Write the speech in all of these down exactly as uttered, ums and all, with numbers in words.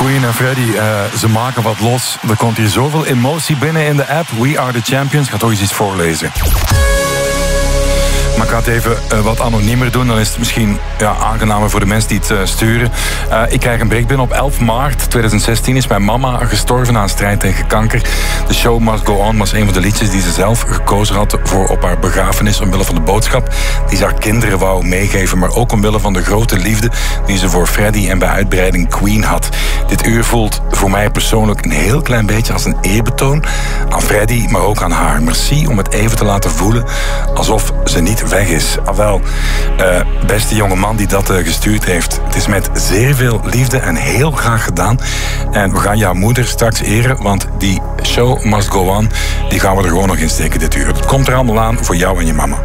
Queen en Freddy, uh, ze maken wat los. Er komt hier zoveel emotie binnen in de app. We are the champions. Ik ga toch eens iets voorlezen. Maar ik ga het even uh, wat anoniemer doen. Dan is het misschien ja, aangenamer voor de mensen die het uh, sturen. Uh, ik krijg een bericht binnen op elf maart tweeduizend zestien. Is mijn mama gestorven aan strijd tegen kanker. The Show Must Go On was een van de liedjes die ze zelf gekozen had voor op haar begrafenis. Omwille van de boodschap die ze haar kinderen wou meegeven. Maar ook omwille van de grote liefde die ze voor Freddy en bij uitbreiding Queen had. Dit uur voelt voor mij persoonlijk een heel klein beetje als een eerbetoon aan Freddy, maar ook aan haar. Merci om het even te laten voelen alsof ze niet weg is. Ah wel, uh, beste jonge man die dat uh, gestuurd heeft. Het is met zeer veel liefde en heel graag gedaan. En we gaan jouw moeder straks eren, want die show must go on, die gaan we er gewoon nog in steken dit uur. Het komt er allemaal aan voor jou en je mama.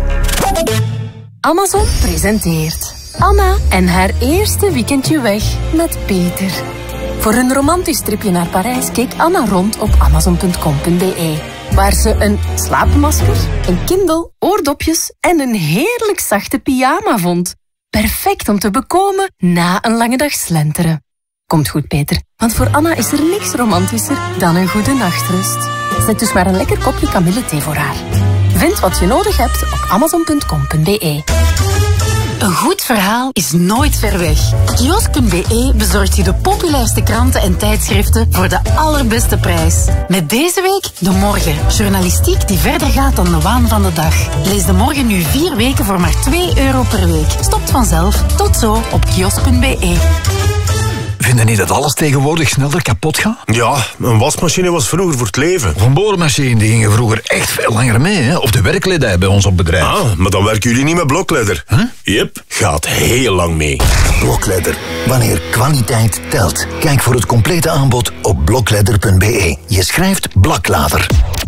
Amazon presenteert Anna en haar eerste weekendje weg met Peter. Voor een romantisch tripje naar Parijs keek Anna rond op amazon punt com punt be, waar ze een slaapmasker, een Kindle, oordopjes en een heerlijk zachte pyjama vond. Perfect om te bekomen na een lange dag slenteren. Komt goed, Peter, want voor Anna is er niks romantischer dan een goede nachtrust. Zet dus maar een lekker kopje kamillethee voor haar. Vind wat je nodig hebt op amazon punt com punt be. Een goed verhaal is nooit ver weg. Kiosk punt be bezorgt je de populairste kranten en tijdschriften voor de allerbeste prijs. Met deze week De Morgen. Journalistiek die verder gaat dan de waan van de dag. Lees De Morgen nu vier weken voor maar twee euro per week. Stopt vanzelf. Tot zo op kiosk punt be. Vind je niet dat alles tegenwoordig sneller kapot gaat? Ja, een wasmachine was vroeger voor het leven. Of een boormachine, die gingen vroeger echt veel langer mee, hè? Of de werkledij bij ons op bedrijf. Ah, maar dan werken jullie niet met blokledder. Huh? Yep, gaat heel lang mee. Blokledder. Wanneer kwaliteit telt. Kijk voor het complete aanbod op blokledder punt be. Je schrijft Blaklader.